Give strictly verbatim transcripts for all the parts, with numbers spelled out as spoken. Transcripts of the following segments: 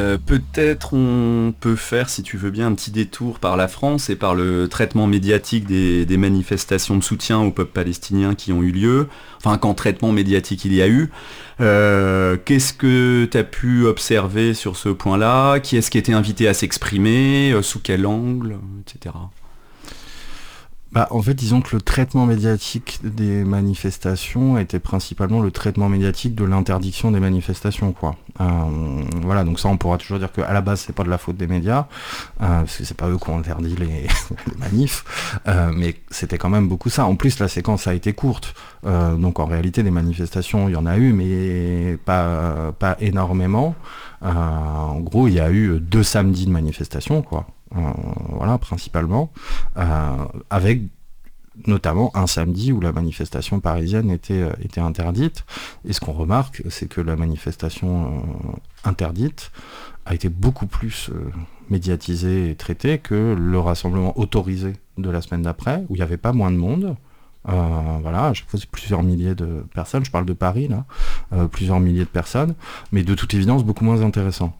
Euh, peut-être on peut faire, si tu veux bien, un petit détour par la France et par le traitement médiatique des, des manifestations de soutien au peuple palestinien qui ont eu lieu. Enfin, quand traitement médiatique il y a eu. Euh, qu'est-ce que tu as pu observer sur ce point-là ? Qui est-ce qui était invité à s'exprimer ? Sous quel angle ? et cetera. Bah, en fait, disons que le traitement médiatique des manifestations était principalement le traitement médiatique de l'interdiction des manifestations, quoi. Euh, voilà, donc ça, on pourra toujours dire qu'à la base, c'est pas de la faute des médias, euh, parce que c'est pas eux qui ont interdit les, les manifs, euh, mais c'était quand même beaucoup ça. En plus, la séquence a été courte, euh, donc en réalité, des manifestations, il y en a eu, mais pas, pas énormément. Euh, en gros, il y a eu deux samedis de manifestations, quoi. Euh, voilà, principalement, euh, avec notamment un samedi où la manifestation parisienne était, euh, était interdite. Et ce qu'on remarque, c'est que la manifestation euh, interdite a été beaucoup plus euh, médiatisée et traitée que le rassemblement autorisé de la semaine d'après, où il n'y avait pas moins de monde. Euh, voilà, à chaque fois c'est plusieurs milliers de personnes, je parle de Paris là, euh, plusieurs milliers de personnes, mais de toute évidence beaucoup moins intéressant.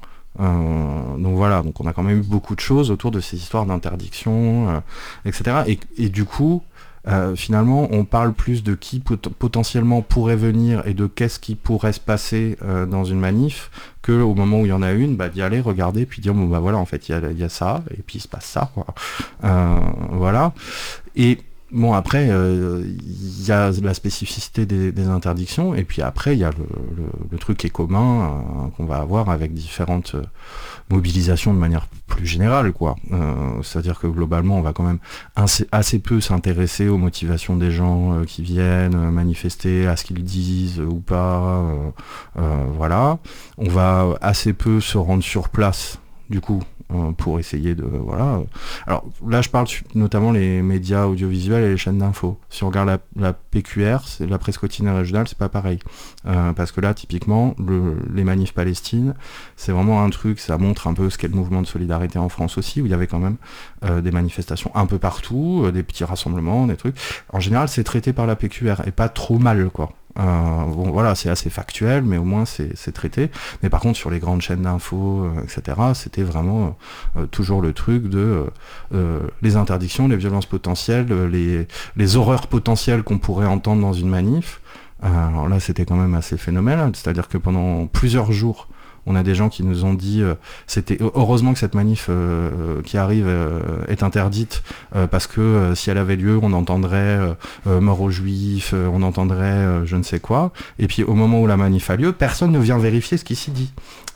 Euh, donc voilà, donc on a quand même eu beaucoup de choses autour de ces histoires d'interdiction, euh, et cetera. Et, et du coup, euh, finalement, on parle plus de qui pot- potentiellement pourrait venir et de qu'est-ce qui pourrait se passer euh, dans une manif, que au moment où il y en a une, bah, d'y aller, regarder, puis dire bon bah voilà, en fait il y a, y a ça, et puis il se passe ça, quoi. Euh, voilà. Et bon, après, il euh, y a la spécificité des, des interdictions, et puis après, il y a le, le, le truc qui est commun, euh, qu'on va avoir avec différentes euh, mobilisations de manière plus générale, quoi. Euh, c'est-à-dire que globalement, on va quand même assez, assez peu s'intéresser aux motivations des gens euh, qui viennent euh, manifester, à ce qu'ils disent euh, ou pas. Euh, euh, voilà. On va assez peu se rendre sur place, du coup, pour essayer de... voilà. Alors là, je parle notamment les médias audiovisuels et les chaînes d'infos. Si on regarde la, la P Q R, c'est la presse quotidienne régionale, c'est pas pareil. Euh, parce que là, typiquement, le, les manifs Palestine, c'est vraiment un truc, ça montre un peu ce qu'est le mouvement de solidarité en France aussi, où il y avait quand même euh, des manifestations un peu partout, euh, des petits rassemblements, des trucs. En général, c'est traité par la P Q R, et pas trop mal, quoi. Euh, bon voilà, c'est assez factuel, mais au moins c'est, c'est traité. Mais par contre, sur les grandes chaînes d'infos, euh, et cetera, c'était vraiment euh, toujours le truc de euh, les interdictions, les violences potentielles, les, les horreurs potentielles qu'on pourrait entendre dans une manif. Euh, alors là, c'était quand même assez phénoménal, c'est-à-dire que pendant plusieurs jours, on a des gens qui nous ont dit euh, c'était heureusement que cette manif euh, qui arrive euh, est interdite euh, parce que euh, si elle avait lieu on entendrait euh, euh, mort aux juifs, euh, on entendrait euh, je ne sais quoi, et puis au moment où la manif a lieu personne ne vient vérifier ce qui s'y dit.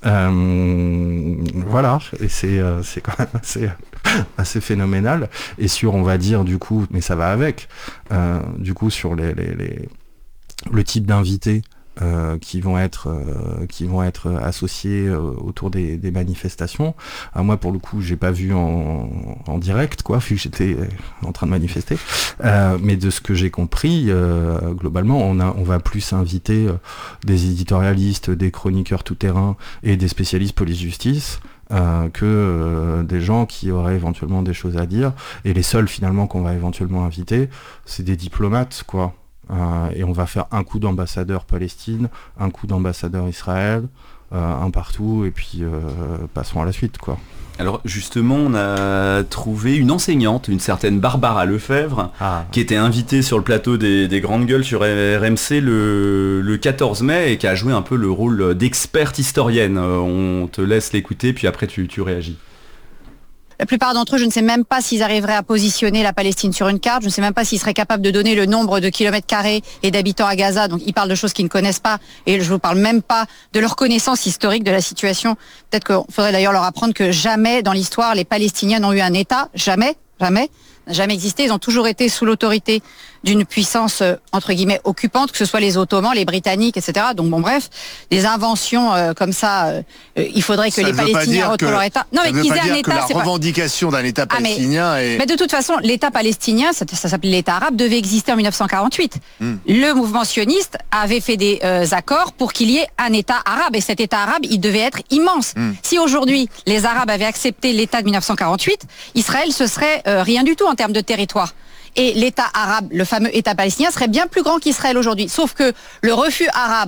Euh, voilà, et c'est, euh, c'est quand même assez, assez phénoménal. Et sur on va dire du coup, mais ça va avec, euh, du coup sur les, les, les le type d'invités Euh, qui vont être euh, qui vont être associés euh, autour des, des manifestations. Alors moi pour le coup j'ai pas vu en, en direct quoi, vu que j'étais en train de manifester, euh, mais de ce que j'ai compris euh, globalement on a on va plus inviter euh, des éditorialistes, des chroniqueurs tout terrain et des spécialistes police-justice Euh, que euh, des gens qui auraient éventuellement des choses à dire, et les seuls finalement qu'on va éventuellement inviter c'est des diplomates quoi. Euh, et on va faire un coup d'ambassadeur Palestine, un coup d'ambassadeur Israël, euh, un partout, et puis euh, passons à la suite, quoi. Alors justement, on a trouvé une enseignante, une certaine Barbara Lefebvre, ah. qui était invitée sur le plateau des, des Grandes Gueules sur R M C le, le quatorze mai et qui a joué un peu le rôle d'experte historienne. On te laisse l'écouter, puis après tu, tu réagis. La plupart d'entre eux, je ne sais même pas s'ils arriveraient à positionner la Palestine sur une carte. Je ne sais même pas s'ils seraient capables de donner le nombre de kilomètres carrés et d'habitants à Gaza. Donc ils parlent de choses qu'ils ne connaissent pas. Et je ne vous parle même pas de leur connaissance historique de la situation. Peut-être qu'il faudrait d'ailleurs leur apprendre que jamais dans l'histoire, les Palestiniens n'ont eu un État. Jamais, jamais. N'a jamais existé. Ils ont toujours été sous l'autorité d'une puissance, euh, entre guillemets, occupante, que ce soit les Ottomans, les Britanniques, et cetera. Donc bon, bref, des inventions euh, comme ça, euh, il faudrait que ça les Palestiniens retrouvent leur État. Non, mais qu'ils aient un État, que la c'est revendication pas... d'un État palestinien ah, mais, est... mais de toute façon, l'État palestinien, ça, ça s'appelait l'État arabe, devait exister en dix-neuf cent quarante-huit. Hmm. Le mouvement sioniste avait fait des euh, accords pour qu'il y ait un État arabe, et cet État arabe, il devait être immense. Hmm. Si aujourd'hui, les Arabes avaient accepté l'État de dix-neuf cent quarante-huit, Israël, ce serait euh, rien du tout en termes de territoire. Et l'État arabe, le fameux État palestinien, serait bien plus grand qu'Israël aujourd'hui. Sauf que le refus arabe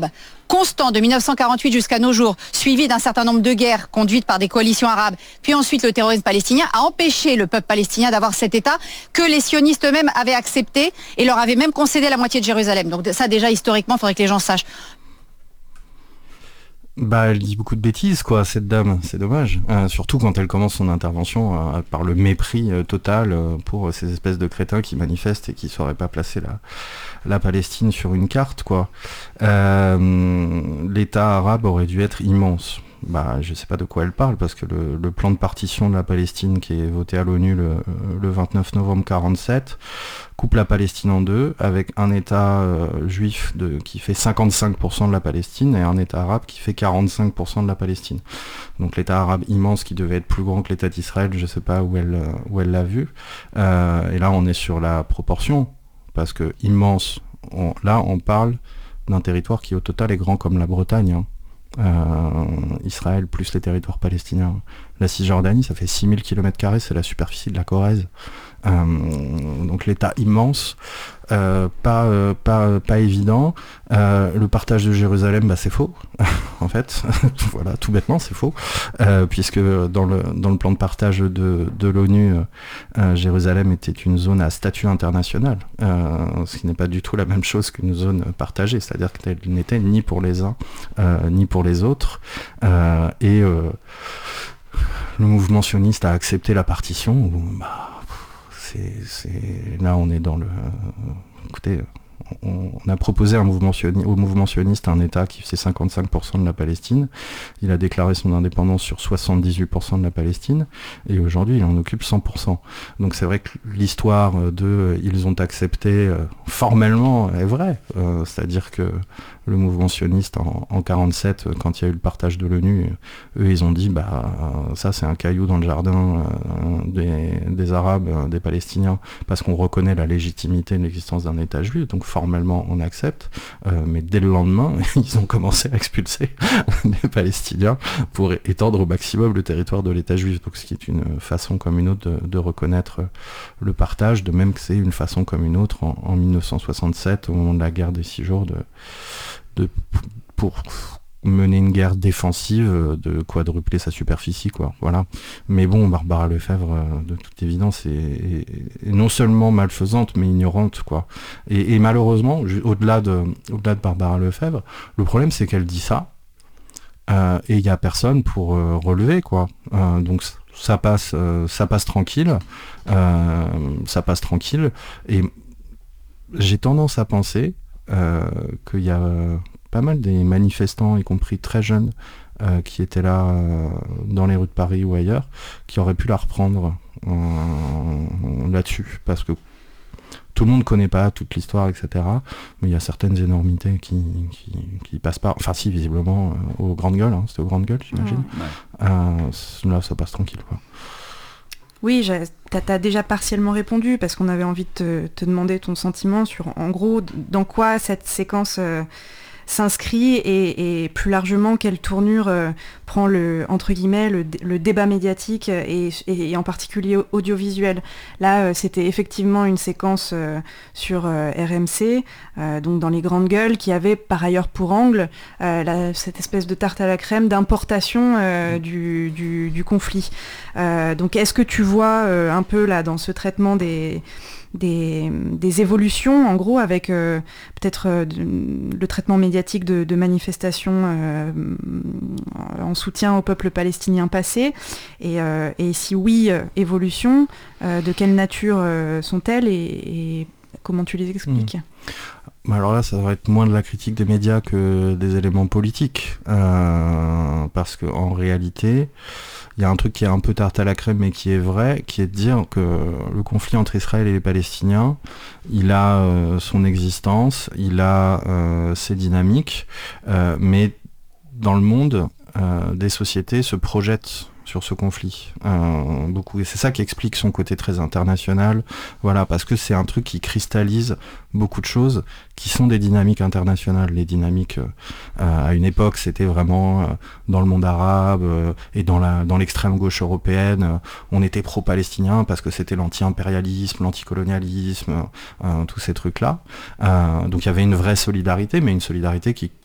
constant de mille neuf cent quarante-huit jusqu'à nos jours, suivi d'un certain nombre de guerres conduites par des coalitions arabes, puis ensuite le terrorisme palestinien, a empêché le peuple palestinien d'avoir cet État que les sionistes eux-mêmes avaient accepté et leur avaient même concédé la moitié de Jérusalem. Donc ça déjà historiquement, il faudrait que les gens sachent. Bah, elle dit beaucoup de bêtises, quoi, cette dame, c'est dommage. Euh, surtout quand elle commence son intervention euh, par le mépris euh, total euh, pour ces espèces de crétins qui manifestent et qui ne sauraient pas placer la, la Palestine sur une carte, quoi. Euh, L'État arabe aurait dû être immense. Bah, je sais pas de quoi elle parle, parce que le, le plan de partition de la Palestine qui est voté à l'ONU le, le vingt-neuf novembre quarante-sept coupe la Palestine en deux, avec un État euh, juif de, qui fait cinquante-cinq pour cent de la Palestine et un État arabe qui fait quarante-cinq pour cent de la Palestine. Donc l'État arabe immense qui devait être plus grand que l'État d'Israël, je sais pas où elle, où elle l'a vu. Euh, et là on est sur la proportion, parce que immense, on, là on parle d'un territoire qui au total est grand comme la Bretagne, hein. Euh, Israël plus les territoires palestiniens. La Cisjordanie, ça fait six mille kilomètres carrés, c'est la superficie de la Corrèze. Euh, donc l'État immense, euh, pas, euh, pas, pas évident. Euh, le partage de Jérusalem, bah, c'est faux, en fait. Voilà, tout bêtement, c'est faux. Euh, puisque dans le, dans le plan de partage de, de l'ONU, euh, Jérusalem était une zone à statut international, euh, ce qui n'est pas du tout la même chose qu'une zone partagée, c'est-à-dire qu'elle n'était ni pour les uns, euh, ni pour les autres. Euh, et euh, le mouvement sioniste a accepté la partition. Bah, c'est, c'est... Là, on est dans le... Euh, écoutez, on, on a proposé un mouvement sioni... au mouvement sioniste un État qui faisait cinquante-cinq pour cent de la Palestine. Il a déclaré son indépendance sur soixante-dix-huit pour cent de la Palestine. Et aujourd'hui, il en occupe cent pour cent. Donc c'est vrai que l'histoire de « ils ont accepté euh, formellement » est vraie. Euh, c'est-à-dire que le mouvement sioniste en, en quarante-sept, quand il y a eu le partage de l'ONU, eux ils ont dit bah euh, ça c'est un caillou dans le jardin euh, des, des Arabes, euh, des Palestiniens, parce qu'on reconnaît la légitimité de l'existence d'un État juif, donc formellement on accepte, euh, mais dès le lendemain ils ont commencé à expulser les Palestiniens pour étendre au maximum le territoire de l'État juif, donc ce qui est une façon comme une autre de, de reconnaître le partage, de même que c'est une façon comme une autre en, en mille neuf cent soixante-sept, au moment de la guerre des six jours, de De, pour mener une guerre défensive, de quadrupler sa superficie, quoi. Voilà. Mais bon, Barbara Lefebvre, de toute évidence, est, est, est non seulement malfaisante, mais ignorante, quoi. Et, et malheureusement, au-delà de, au-delà de Barbara Lefebvre, le problème c'est qu'elle dit ça, euh, et il n'y a personne pour euh, relever, quoi. Euh, donc ça passe, euh, ça passe tranquille, euh, ça passe tranquille, et j'ai tendance à penser Euh, qu'il y a euh, pas mal des manifestants, y compris très jeunes, euh, qui étaient là euh, dans les rues de Paris ou ailleurs, qui auraient pu la reprendre euh, là-dessus, parce que tout le monde ne connaît pas toute l'histoire, et cetera. Mais il y a certaines énormités qui, qui, qui passent pas, enfin si, visiblement, euh, aux grandes gueules, hein. C'était aux grandes gueules, j'imagine. Mmh, ouais. euh, là, ça passe tranquille, quoi. Oui, t'as, t'as déjà partiellement répondu, parce qu'on avait envie de te, te demander ton sentiment sur, en gros, dans quoi cette séquence euh, s'inscrit et, et plus largement quelle tournure euh, prend le, entre guillemets, le, le débat médiatique et, et, et en particulier audiovisuel. Là, euh, c'était effectivement une séquence euh, sur euh, R M C, euh, donc dans les grandes gueules, qui avait par ailleurs pour angle euh, la, cette espèce de tarte à la crème d'importation euh, du, du, du conflit. Euh, donc est-ce que tu vois euh, un peu là dans ce traitement des... Des, des évolutions, en gros, avec euh, peut-être euh, de, le traitement médiatique de, de manifestations euh, en soutien au peuple palestinien passé, et, euh, et si oui, euh, évolution, euh, de quelle nature euh, sont-elles et, et comment tu les expliques ? Mmh. Alors là, ça va être moins de la critique des médias que des éléments politiques, euh, parce qu'en réalité, il y a un truc qui est un peu tarte à la crème, mais qui est vrai, qui est de dire que le conflit entre Israël et les Palestiniens, il a euh, son existence, il a euh, ses dynamiques, euh, mais dans le monde, euh, des sociétés se projettent sur ce conflit. Euh, beaucoup. Et c'est ça qui explique son côté très international, voilà, parce que c'est un truc qui cristallise beaucoup de choses qui sont des dynamiques internationales. Les dynamiques, euh, à une époque, c'était vraiment euh, dans le monde arabe euh, et dans, la, dans l'extrême gauche européenne, euh, on était pro-palestinien parce que c'était l'anti-impérialisme, l'anticolonialisme, euh, tous ces trucs-là. Euh, donc il y avait une vraie solidarité, mais une solidarité qui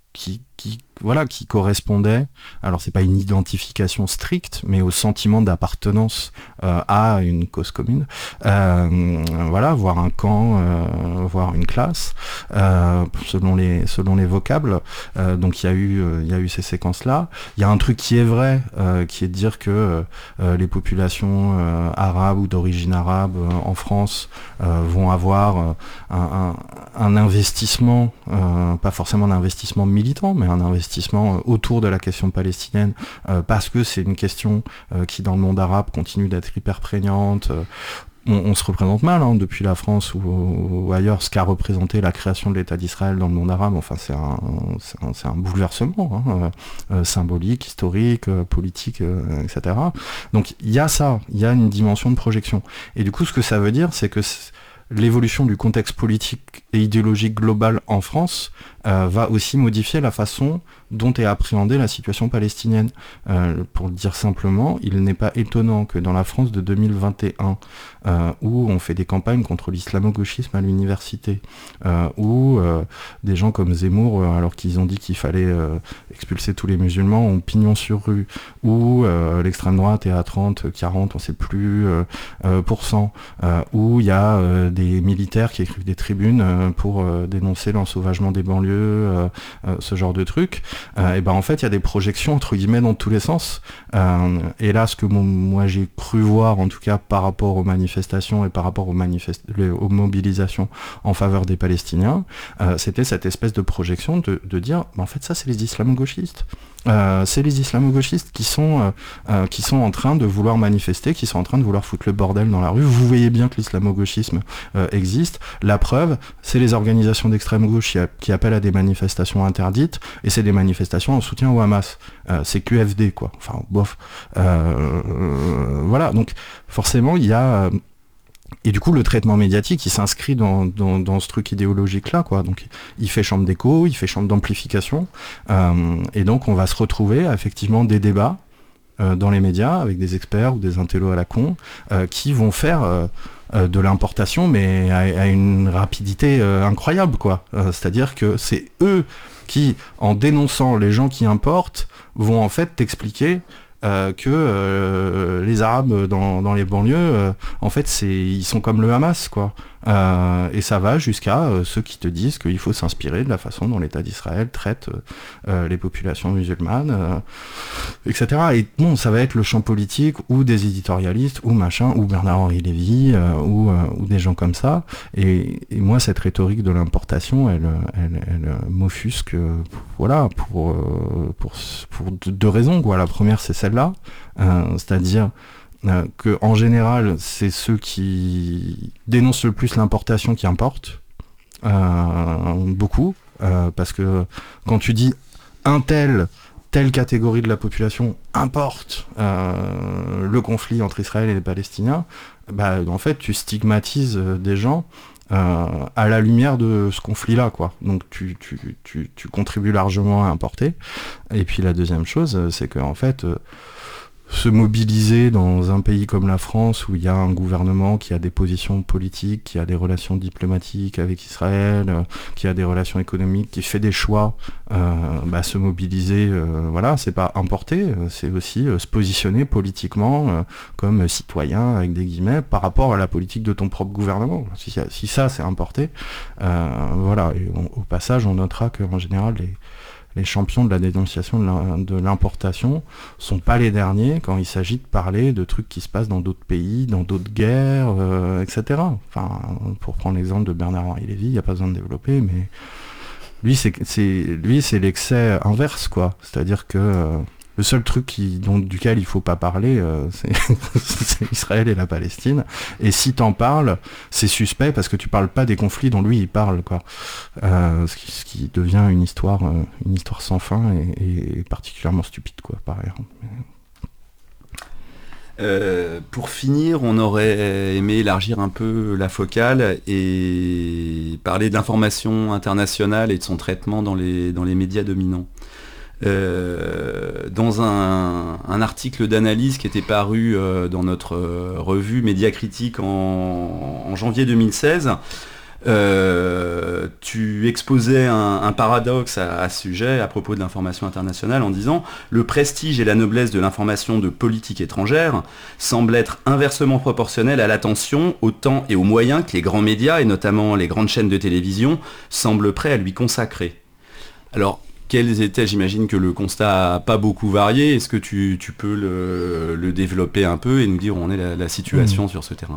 qui, qui, voilà, qui correspondait, alors c'est pas une identification stricte, mais au sentiment d'appartenance euh, à une cause commune, euh, voilà, voire un camp, euh, voire une classe, euh, selon les selon les vocables. Euh, donc il y a eu euh, il y a eu ces séquences-là. Il y a un truc qui est vrai, euh, qui est de dire que euh, les populations euh, arabes ou d'origine arabe euh, en France euh, vont avoir euh, un, un, un investissement, euh, pas forcément un investissement militant, mais un investissement autour de la question palestinienne, euh, parce que c'est une question euh, qui dans le monde arabe continue d'être hyper prégnante. Euh, on, on se représente mal hein, depuis la France ou, ou ailleurs ce qu'a représenté la création de l'État d'Israël dans le monde arabe. Enfin c'est un, c'est un, c'est un bouleversement hein, euh, symbolique, historique, euh, politique, euh, et cetera. Donc il y a ça, il y a une dimension de projection. Et du coup ce que ça veut dire c'est que c'est l'évolution du contexte politique et idéologique global en France euh, va aussi modifier la façon dont est appréhendée la situation palestinienne. Euh, pour le dire simplement, il n'est pas étonnant que dans la France de deux mille vingt et un, euh, où on fait des campagnes contre l'islamo-gauchisme à l'université, euh, où euh, des gens comme Zemmour, euh, alors qu'ils ont dit qu'il fallait euh, expulser tous les musulmans, ont pignon sur rue, où euh, l'extrême droite est à trente, quarante, on ne sait plus, euh, euh, pour cent, euh, où il y a euh, des militaires qui écrivent des tribunes euh, pour euh, dénoncer l'ensauvagement des banlieues, euh, euh, ce genre de trucs. Euh, et ben en fait il y a des projections entre guillemets dans tous les sens. Euh, et là ce que mon, moi j'ai cru voir en tout cas par rapport aux manifestations et par rapport aux, manifest- les, aux mobilisations en faveur des Palestiniens, euh, c'était cette espèce de projection de, de dire ben, en fait ça c'est les islamo-gauchistes. Euh, c'est les islamo-gauchistes qui sont euh, euh, qui sont en train de vouloir manifester, qui sont en train de vouloir foutre le bordel dans la rue. Vous voyez bien que l'islamo-gauchisme euh, existe. La preuve, c'est les organisations d'extrême gauche qui, a, qui appellent à des manifestations interdites, et c'est des manifestations en soutien au Hamas. Euh, c'est Q F D quoi. Enfin bof. Euh, euh, voilà. Donc forcément il y a euh, et du coup, le traitement médiatique, il s'inscrit dans, dans, dans ce truc idéologique-là, quoi. Donc, il fait chambre d'écho, il fait chambre d'amplification, euh, et donc on va se retrouver à, effectivement des débats euh, dans les médias avec des experts ou des intellos à la con euh, qui vont faire euh, euh, de l'importation, mais à, à une rapidité euh, incroyable, quoi. Euh, c'est-à-dire que c'est eux qui, en dénonçant les gens qui importent, vont en fait t'expliquer Euh, que euh, les Arabes dans, dans les banlieues, euh, en fait, c'est, ils sont comme le Hamas, quoi. Euh, et ça va jusqu'à euh, ceux qui te disent qu'il faut s'inspirer de la façon dont l'État d'Israël traite euh, les populations musulmanes, euh, et cetera. Et bon, ça va être le champ politique ou des éditorialistes ou machin, ou Bernard-Henri Lévy, euh, ou, euh, ou des gens comme ça. Et, et moi, cette rhétorique de l'importation, elle, elle, elle, elle m'offusque, voilà, pour, euh, pour, pour deux raisons, quoi. La première, c'est celle-là, euh, c'est-à-dire Euh, que en général c'est ceux qui dénoncent le plus l'importation qui importent euh, beaucoup euh, parce que quand tu dis un tel telle catégorie de la population importe euh, le conflit entre Israël et les Palestiniens, bah en fait tu stigmatises des gens euh, à la lumière de ce conflit-là, quoi. Donc tu, tu, tu, tu contribues largement à importer. Et puis la deuxième chose, c'est que en fait euh, se mobiliser dans un pays comme la France où il y a un gouvernement qui a des positions politiques, qui a des relations diplomatiques avec Israël, euh, qui a des relations économiques, qui fait des choix, euh, bah, se mobiliser, euh, voilà, c'est pas importer, euh, c'est aussi euh, se positionner politiquement euh, comme citoyen avec des guillemets par rapport à la politique de ton propre gouvernement. Si, si ça c'est importer, euh, voilà. Et on, au passage, on notera qu'en général les les champions de la dénonciation de l'importation sont pas les derniers quand il s'agit de parler de trucs qui se passent dans d'autres pays, dans d'autres guerres, euh, et cetera. Enfin, pour prendre l'exemple de Bernard-Henri Lévy, il n'y a pas besoin de développer, mais lui, c'est, c'est, lui, c'est l'excès inverse, quoi. C'est-à-dire que euh, le seul truc qui, dont, duquel il faut pas parler, euh, c'est, c'est Israël et la Palestine. Et si t'en parles, c'est suspect parce que tu parles pas des conflits dont lui il parle, quoi. Euh, ce, qui, ce qui devient une histoire, euh, une histoire sans fin et, et particulièrement stupide, quoi, par ailleurs. Euh, pour finir, on aurait aimé élargir un peu la focale et parler de l'information internationale et de son traitement dans les, dans les médias dominants. Euh, dans un, un article d'analyse qui était paru euh, dans notre euh, revue Média Critique en, en janvier deux mille seize, Euh, tu exposais un, un paradoxe à, à ce sujet à propos de l'information internationale en disant « Le prestige et la noblesse de l'information de politique étrangère semblent être inversement proportionnels à l'attention, au temps et aux moyens que les grands médias, et notamment les grandes chaînes de télévision, semblent prêts à lui consacrer. » Alors, quels étaient, j'imagine que le constat n'a pas beaucoup varié, est-ce que tu, tu peux le, le développer un peu et nous dire où en est la, la situation mmh. sur ce terrain-là ?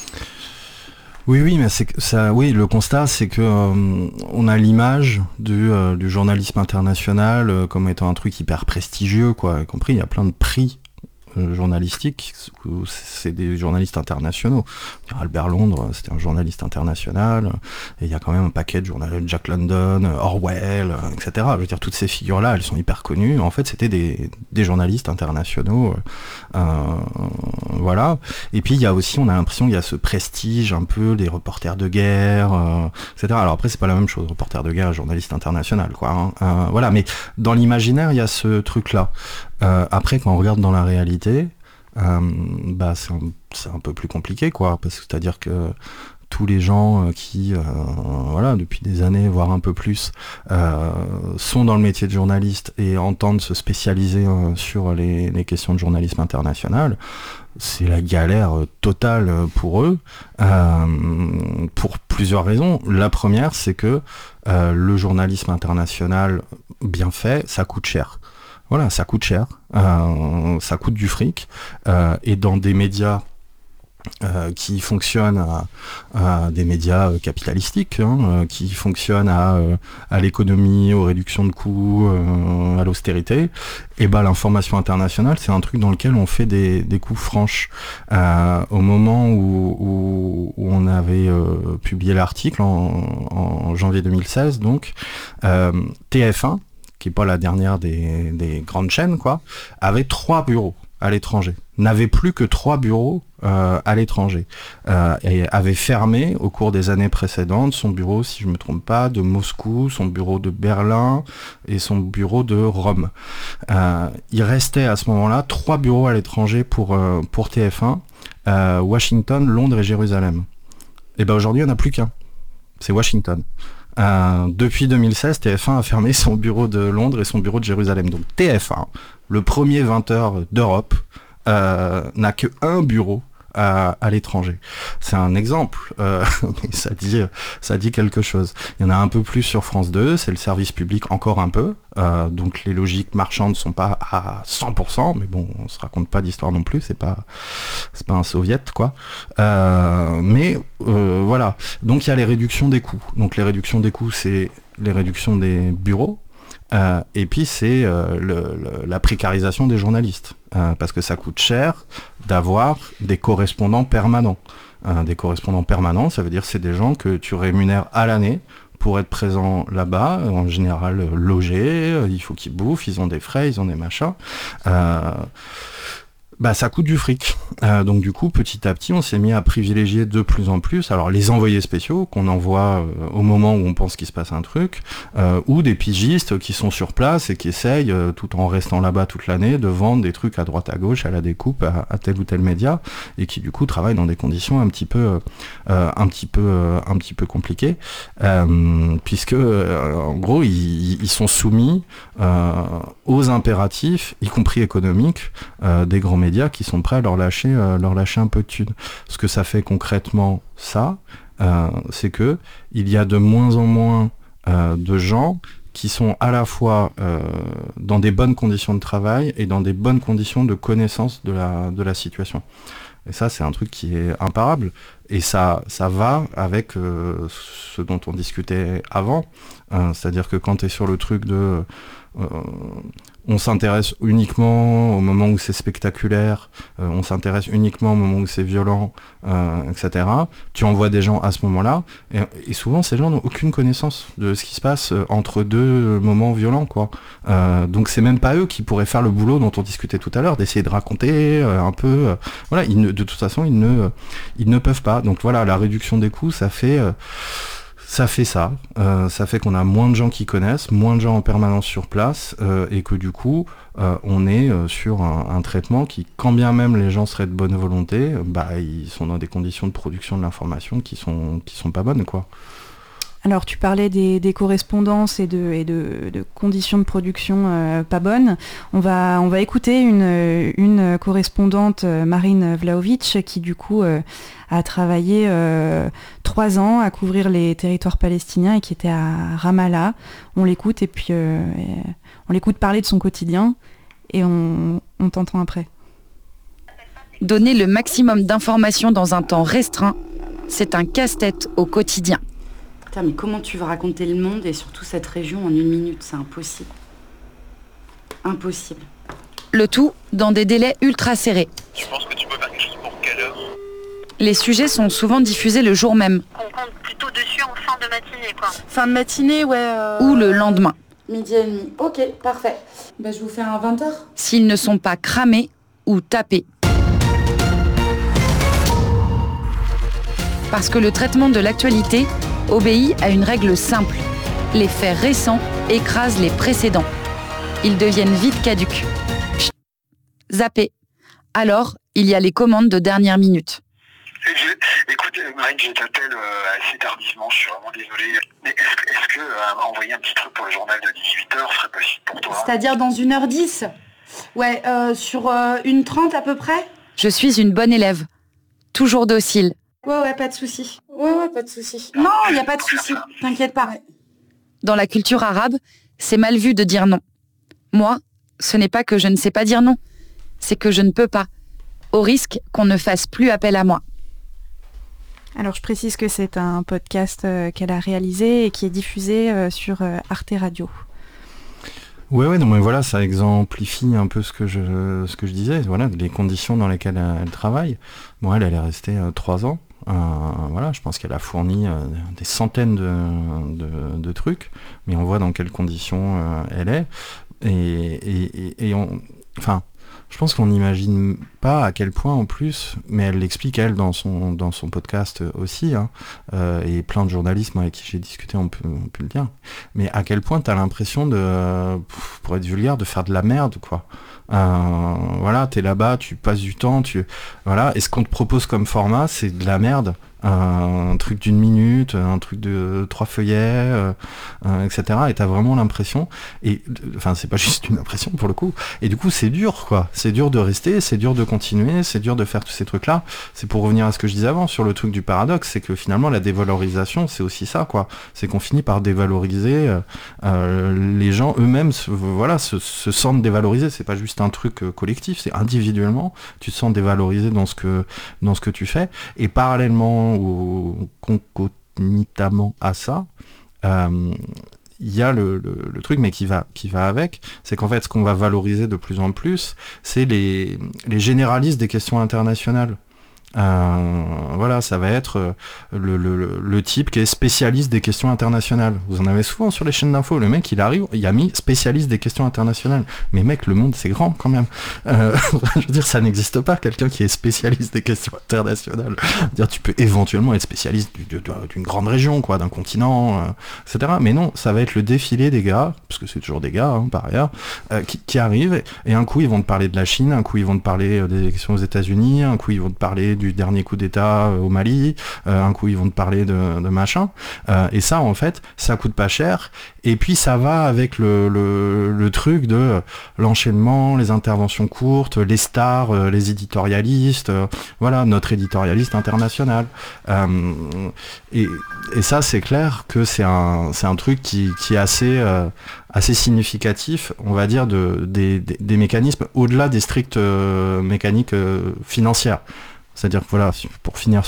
Oui, oui, mais c'est ça. Oui, le constat, c'est que euh, on a l'image du, euh, du journalisme international euh, comme étant un truc hyper prestigieux, quoi. Y compris, il y a plein de prix euh, journalistiques où c'est des journalistes internationaux. Albert Londres, c'était un journaliste international. Et il y a quand même un paquet de journalistes, Jack London, Orwell, et cetera. Je veux dire, toutes ces figures-là, elles sont hyper connues. En fait, c'était des, des journalistes internationaux. Euh, voilà. Et puis, il y a aussi, on a l'impression qu'il y a ce prestige un peu des reporters de guerre, euh, et cetera. Alors après, c'est pas la même chose, reporter de guerre, journaliste international, quoi. Hein. Euh, voilà. Mais dans l'imaginaire, il y a ce truc-là. Euh, après, quand on regarde dans la réalité, euh, bah, c'est un, c'est un peu plus compliqué, quoi. Parce que c'est-à-dire que tous les gens qui, euh, voilà, depuis des années, voire un peu plus, euh, sont dans le métier de journaliste et entendent se spécialiser euh, sur les, les questions de journalisme international, c'est la galère totale pour eux, euh, pour plusieurs raisons. La première, c'est que euh, le journalisme international bien fait, ça coûte cher. Voilà, ça coûte cher, euh, ça coûte du fric, euh, et dans des médias Euh, qui fonctionnent à, à des médias euh, capitalistiques, hein, euh, qui fonctionnent à, euh, à l'économie, aux réductions de coûts, euh, à l'austérité, et ben l'information internationale, c'est un truc dans lequel on fait des, des coups franches. Euh, au moment où, où, où on avait euh, publié l'article, en, en janvier deux mille seize, donc, euh, T F un, qui est pas la dernière des, des grandes chaînes, quoi, avait trois bureaux à l'étranger, n'avait plus que trois bureaux euh, à l'étranger, euh, et avait fermé au cours des années précédentes son bureau, si je me trompe pas, de Moscou, son bureau de Berlin et son bureau de Rome. Euh, il restait à ce moment-là trois bureaux à l'étranger pour, euh, pour T F un, euh, Washington, Londres et Jérusalem. Et ben aujourd'hui, il n'y en a plus qu'un. C'est Washington. Euh, depuis deux mille seize, T F un a fermé son bureau de Londres et son bureau de Jérusalem. Donc T F un, le premier vingt heures d'Europe, euh, n'a que un bureau à, à l'étranger. C'est un exemple, euh, mais ça dit, ça dit quelque chose. Il y en a un peu plus sur France deux, c'est le service public encore un peu, euh, donc les logiques marchandes sont pas à cent pour cent, mais bon, on se raconte pas d'histoire non plus, c'est pas, c'est pas un soviet, quoi. Euh, mais euh, voilà, donc il y a les réductions des coûts. Donc les réductions des coûts, c'est les réductions des bureaux. Euh, et puis c'est euh, le, le, la précarisation des journalistes, euh, parce que ça coûte cher d'avoir des correspondants permanents. Euh, des correspondants permanents, ça veut dire c'est des gens que tu rémunères à l'année pour être présents là-bas, en général euh, logés, euh, il faut qu'ils bouffent, ils ont des frais, ils ont des machins. Euh, bah ça coûte du fric. Euh, donc du coup, petit à petit, on s'est mis à privilégier de plus en plus, alors les envoyés spéciaux qu'on envoie euh, au moment où on pense qu'il se passe un truc, euh, ou des pigistes qui sont sur place et qui essayent, euh, tout en restant là-bas toute l'année, de vendre des trucs à droite à gauche, à la découpe, à, à tel ou tel média, et qui du coup travaillent dans des conditions un petit peu, euh, un petit peu, euh, un petit peu compliquées, euh, puisque euh, en gros, ils, ils sont soumis euh, aux impératifs, y compris économiques, euh, des grands médias médias qui sont prêts à leur lâcher, euh, leur lâcher un peu de thunes. Ce que ça fait concrètement, ça, euh, c'est que il y a de moins en moins euh, de gens qui sont à la fois euh, dans des bonnes conditions de travail et dans des bonnes conditions de connaissance de la, de la situation. Et ça, c'est un truc qui est imparable. Et ça, ça va avec euh, ce dont on discutait avant. Euh, c'est-à-dire que quand tu es sur le truc de... Euh, on s'intéresse uniquement au moment où c'est spectaculaire, euh, on s'intéresse uniquement au moment où c'est violent, euh, et cetera. Tu envoies des gens à ce moment-là, et, et souvent ces gens n'ont aucune connaissance de ce qui se passe entre deux moments violents, quoi. Euh, donc c'est même pas eux qui pourraient faire le boulot dont on discutait tout à l'heure, d'essayer de raconter euh, un peu. Euh, voilà, ils ne, de toute façon, ils ne, ils ne peuvent pas. Donc voilà, la réduction des coûts, ça fait... Euh, Ça fait ça, euh, ça fait qu'on a moins de gens qui connaissent, moins de gens en permanence sur place, euh, et que du coup, euh, on est euh, sur un, un traitement qui, quand bien même les gens seraient de bonne volonté, bah ils sont dans des conditions de production de l'information qui sont qui sont pas bonnes, quoi. Alors tu parlais des, des correspondances et de, et de, de conditions de production euh, pas bonnes. On va, on va écouter une, une correspondante, Marine Vlahovic, qui du coup euh, a travaillé euh, trois ans à couvrir les territoires palestiniens et qui était à Ramallah. On l'écoute et puis euh, on l'écoute parler de son quotidien et on, on t'entend après. Donner le maximum d'informations dans un temps restreint, c'est un casse-tête au quotidien. Mais comment tu vas raconter le monde et surtout cette région en une minute? C'est impossible. Impossible. Le tout dans des délais ultra serrés. Je pense que tu peux faire quelque chose pour quelle heure? Les sujets sont souvent diffusés le jour même. On compte plutôt dessus en fin de matinée, quoi. Fin de matinée, ouais. Euh... Ou le lendemain. Midi et demi. Ok, parfait. Bah, je vous fais un vingt heures. S'ils ne sont pas cramés ou tapés. Parce que le traitement de l'actualité obéit à une règle simple. Les faits récents écrasent les précédents. Ils deviennent vite caducs. Chut. Zappé. Alors, il y a les commandes de dernière minute. Je, écoute, Marine, je t'appelle euh, assez tardivement, je suis vraiment désolé. Mais est-ce, est-ce que euh, envoyer un petit truc pour le journal de dix-huit heures serait possible pour toi? C'est-à-dire dans une heure dix? Ouais, euh, sur euh, une trente à peu près? Je suis une bonne élève. Toujours docile. Ouais, ouais, pas de souci. Ouais, ouais, pas de souci. Non, il n'y a pas de souci. T'inquiète pas. Dans la culture arabe, c'est mal vu de dire non. Moi, ce n'est pas que je ne sais pas dire non. C'est que je ne peux pas. Au risque qu'on ne fasse plus appel à moi. Alors, je précise que c'est un podcast euh, qu'elle a réalisé et qui est diffusé euh, sur euh, Arte Radio. Ouais, ouais, non, mais voilà, ça exemplifie un peu ce que je, ce que je disais. Voilà, les conditions dans lesquelles elle, elle travaille. Bon, elle, elle est restée euh, trois ans. Euh, voilà, je pense qu'elle a fourni euh, des centaines de, de, de trucs, mais on voit dans quelles conditions euh, elle est. Et, et, et, et on, enfin, je pense qu'on n'imagine pas à quel point en plus, mais elle l'explique elle dans son, dans son podcast aussi, hein, euh, et plein de journalistes avec qui j'ai discuté, on peut, on peut le dire, mais à quel point t'as l'impression de, pour être vulgaire, de faire de la merde, quoi. Euh, voilà, t'es là-bas, tu passes du temps, tu, voilà, et ce qu'on te propose comme format, c'est de la merde. Un truc d'une minute, un truc de trois feuillets, euh, euh, et cetera. Et t'as vraiment l'impression, et enfin c'est pas juste une impression pour le coup, et du coup c'est dur quoi, c'est dur de rester, c'est dur de continuer, c'est dur de faire tous ces trucs là. C'est pour revenir à ce que je disais avant sur le truc du paradoxe, c'est que finalement la dévalorisation c'est aussi ça quoi, c'est qu'on finit par dévaloriser euh, euh, les gens eux-mêmes, se, voilà, se, se sentent dévalorisés, c'est pas juste un truc euh, collectif, c'est individuellement, tu te sens dévalorisé dans ce que, dans ce que tu fais, et parallèlement ou concomitamment à ça, il euh, y a le, le, le truc, mais qui va, qui va avec, c'est qu'en fait, ce qu'on va valoriser de plus en plus, c'est les, les généralistes des questions internationales. Euh, voilà, ça va être le, le, le type qui est spécialiste des questions internationales. Vous en avez souvent sur les chaînes d'infos. Le mec, il arrive, il a mis spécialiste des questions internationales. Mais mec, le monde, c'est grand quand même. Euh, je veux dire, ça n'existe pas, quelqu'un qui est spécialiste des questions internationales. Dire, tu peux éventuellement être spécialiste du, de, d'une grande région, quoi, d'un continent, euh, et cetera. Mais non, ça va être le défilé des gars, parce que c'est toujours des gars, hein, par ailleurs, euh, qui, qui arrivent, et, et un coup, ils vont te parler de la Chine, un coup, ils vont te parler des élections aux États-Unis, un coup, ils vont te parler du du dernier coup d'État au Mali, euh, un coup ils vont te parler de, de machin, euh, et ça en fait ça coûte pas cher, et puis ça va avec le, le, le truc de l'enchaînement, les interventions courtes, les stars, euh, les éditorialistes, euh, voilà, notre éditorialiste international, euh, et, et ça c'est clair que c'est un, c'est un truc qui, qui est assez euh, assez significatif, on va dire, de, des, des, des mécanismes au-delà des strictes euh, mécaniques euh, financières. C'est-à-dire que voilà, pour finir